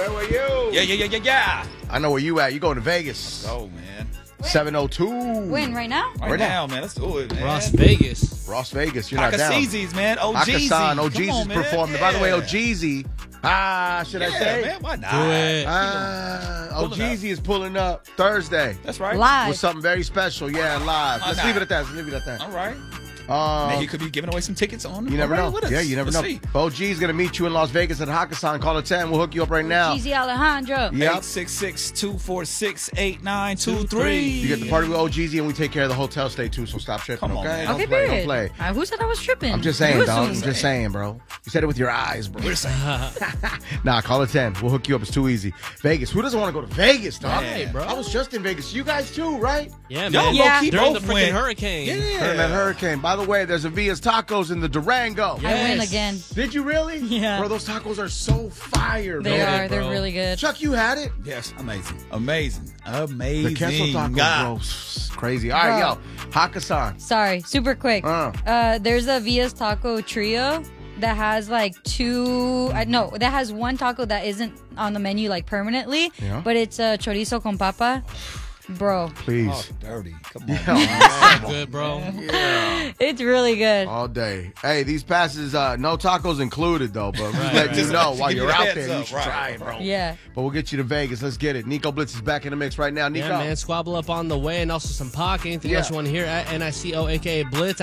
Where were you? Yeah. I know where you at. You going to Vegas. Oh, man. 702. When? Right now? Right now, man. Let's do it, man. Ross Vegas. Ross Vegas. You're not down. Hakasizis, man. OGZ. Hakkasan. Come OGZ's on, man. performing. Yeah. By the way, OGZ. Should I say? Man, why not? Do it. OGZ is pulling up Thursday. That's right. Live. With something very special. Yeah, live. Why Let's not? leave it at that. All right. Man, he could be giving away some tickets on. You never know. With us. Yeah, you never Let's know. See. OG is going to meet you in Las Vegas at Hakkasan. Call it 10. We'll hook you up right now. Jeezy Alejandro. Yep. 866-246-8923. You get the party with OGZ, and we take care of the hotel stay, too, so stop tripping, Come on, okay? man. Don't Okay, play, period. don't play. Who said I was tripping? I'm just saying, You dog. I'm assumed. just saying, bro. You said it with your eyes, bro. We're saying. Nah, call it 10. We'll hook you up. It's too easy. Vegas. Who doesn't want to go to Vegas, dog? Man. Bro. I was just in Vegas. You guys, too, right? Yeah, Y'all man. Yeah. low-key During the both freaking went. hurricane. Yeah. During that hurricane. By the way, there's a Via's Tacos in the Durango. Yeah. I win Yes. again. Did you really? Yeah. Bro, those tacos are so fire, They bro. are. They're bro. really good. Chuck, you had it? Yes, amazing. The queso tacos, bro. Crazy. All right, yo. Hakkasan. Sorry, super quick. There's a Via's Taco Trio that has like that has one taco that isn't on the menu like permanently, Yeah. but it's chorizo con papa. Bro, Please. Oh, dirty. Come on. Good, bro. Yeah. it's really good. All day. Hey, these passes, no tacos included, though, but just Right, letting you right. know Just while give you're you the out heads there, you up, should right. try it, bro. Yeah. But we'll get you to Vegas. Let's get it. Nico Blitz is back in the mix right now. Nico. Yeah, man. Squabble up on the way, and also some Pac. Anything Yeah. else you want to hear at NICO, a.k.a. Blitz.